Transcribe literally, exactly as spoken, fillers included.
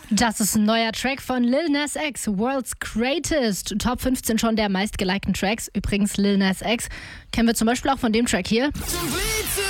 Das ist ein neuer Track von Lil Nas X, World's Greatest. Top fünfzehn schon der meistgelikten Tracks. Übrigens Lil Nas X kennen wir zum Beispiel auch von dem Track hier.